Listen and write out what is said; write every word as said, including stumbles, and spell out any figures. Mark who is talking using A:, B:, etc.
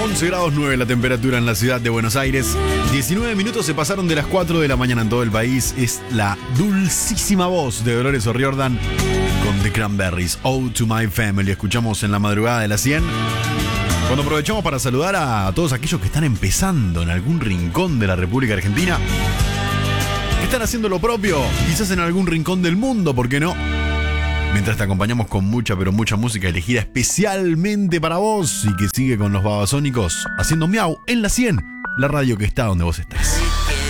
A: once grados nueve la temperatura en la ciudad de Buenos Aires. diecinueve minutos se pasaron de las cuatro de la mañana en todo el país. Es la dulcísima voz de Dolores O'Riordan con The Cranberries, Ode to My Family. Escuchamos en la madrugada de las cien. Cuando aprovechamos para saludar a todos aquellos que están empezando en algún rincón de la República Argentina, que están haciendo lo propio, quizás en algún rincón del mundo, ¿por qué no? Mientras te acompañamos con mucha, pero mucha música elegida especialmente para vos y que sigue con los Babasónicos haciendo miau en la cien, la radio que está donde vos estás.